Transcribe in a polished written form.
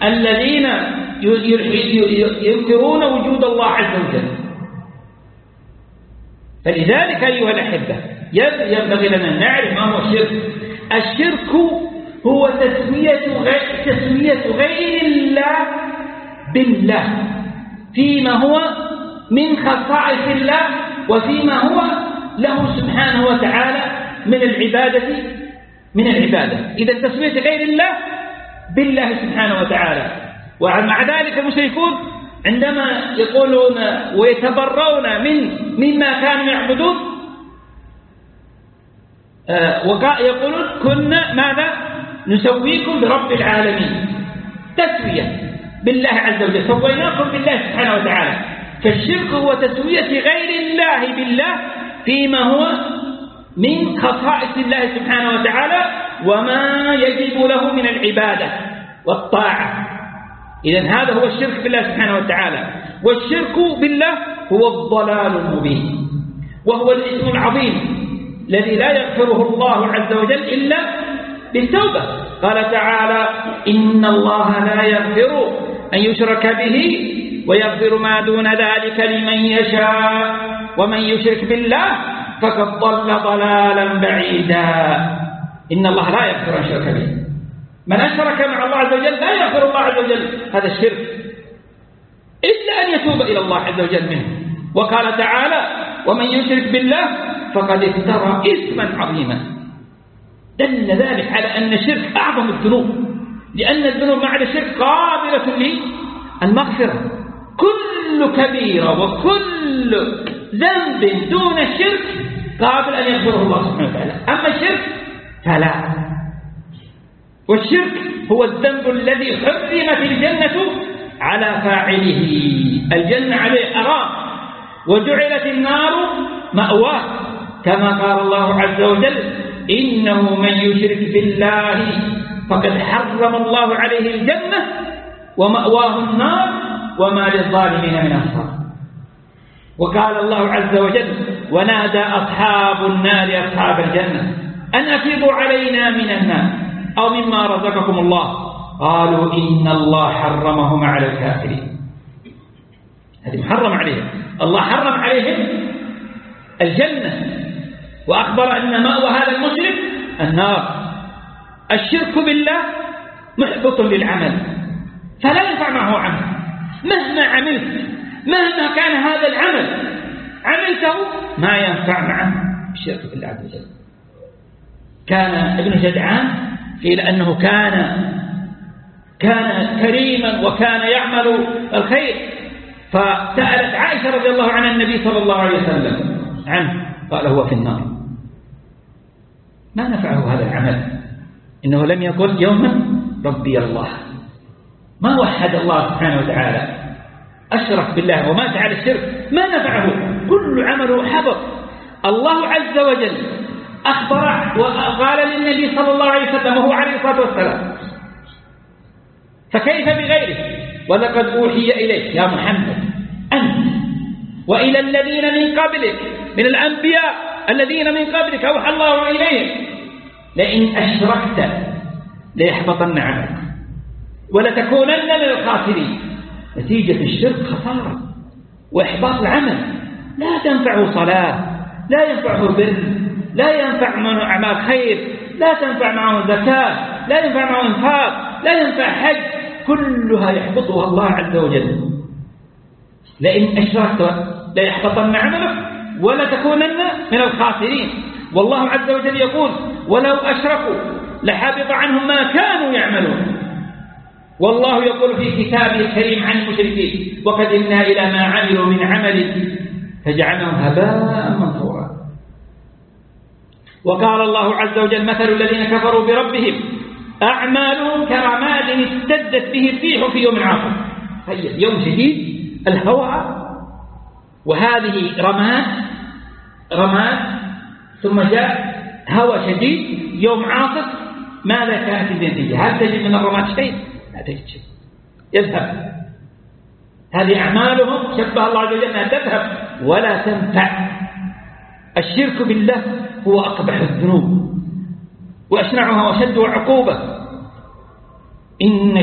الذين ينكرون وجود الله عز وجل. فلذلك أيها الأحبة ينبغي لنا أن نعرف ما هو الشرك. الشرك هو تسمية غير الله بالله فيما هو من خصائص الله وفيما هو له سبحانه وتعالى من العبادة. إذا تسمية غير الله بالله سبحانه وتعالى. ومع ذلك المشركون عندما يقولون ويتبرؤون مما كانوا يعبدون يقولون كنا ماذا نسويكم برب العالمين، تسوية بالله عز وجل، سويناكم بالله سبحانه وتعالى. فالشرك هو تسوية غير الله بالله فيما هو من خصائص الله سبحانه وتعالى وما يجب له من العبادة والطاعة. إذن هذا هو الشرك بالله سبحانه وتعالى. والشرك بالله هو الضلال المبين، وهو الاسم العظيم الذي لا يغفره الله عز وجل إلا بالتوبة. قال تعالى: إن الله لا يغفر أن يشرك به ويغفر ما دون ذلك لمن يشاء ومن يشرك بالله فقد ضل ضلالا بعيدا. إن الله لا يغفر أن يشرك به، من أشرك مع الله عز وجل لا يغفر الله عز وجل هذا الشرك إلا أن يتوب إلى الله عز وجل منه. وقال تعالى: ومن يشرك بالله فقد افترى إثما عظيما. دل ذلك على أن الشرك أعظم الذنوب، لأن الذنوب مع الشرك قابلة للمغفرة. كل كبيرة وكل ذنب دون الشرك قابل أن يغفره الله سبحانه وتعالى، أما الشرك فلا. والشرك هو الذنب الذي حرمت الجنة على فاعله، الجنة عليه حرام وجعلت النار مأواه، كما قال الله عز وجل: إنه من يشرك بالله فقد حرم الله عليه الجنة ومأواه النار وما للظالمين من أنصار. وقال الله عز وجل: ونادى أصحاب النار أصحاب الجنة أن أفيضوا علينا من النار أو مما رزقكم الله، قالوا إن الله حرمهما على الكافرين. هذه محرم عليهم، الله حرم عليهم الجنة وأخبر أن مأوى هذا المشرك النار. الشرك بالله محبط للعمل، فلا ينفع معه عمل مهما عملت، مهما كان هذا العمل عملته ما ينفع معه الشرك بالله عز وجل. كان ابن جدعان قيل أنه كان كريما وكان يعمل الخير، فسألت عائشة رضي الله عنها النبي صلى الله عليه وسلم عنه، قال: هو في النار. ما نفعه هذا العمل، إنه لم يقل يوما ربي الله، ما وحد الله سبحانه وتعالى، أشرك بالله ومات على الشرك، ما نفعه، كل عمله حبط. الله عز وجل أخبر وقال للنبي صلى الله عليه وسلم وهو عليه الصلاة والسلام: فكيف بغيره؟ ولقد أوحي إليك يا محمد أنت وإلى الذين من قبلك من الأنبياء الذين من قبلك أوحى الله إليهم لئن أشركت ليحبطن عملك ولتكونن من الخاسرين. نتيجة الشرك خسارة وإحباط العمل، لا تنفعه صلاة، لا ينفعه بر، لا ينفع معه أعمال خير، لا تنفع معه زكاة، لا ينفع معه انفاق، لا ينفع حج، كلها يحبطها الله عز وجل. لئن أشركت ليحبطن عملك ولتكونن من الخاسرين. والله عز وجل يقول: ولو أشركوا لحبط عنهم ما كانوا يعملون. والله يقول في كتابه الكريم عن المشركين: وقدمنا إلى ما عملوا من عمل فجعلناه هباء منثورا. وقال الله عز وجل: مثل الذين كفروا بربهم أعمالهم كرماد اشتدت به الريح في يوم عاصف. يوم شديد الهواء، وهذه رماد ثم جاء هواء شديد يوم عاصف. ماذا كانت النتيجة؟ هل تجد من الرماد شيء؟ لا تجد شيء، يذهب. هذه أعمالهم شبه الله عز وجل أنها تذهب ولا تنفع. الشرك بالله هو أقبح الذنوب وأشنعها وشد عقوبة. إن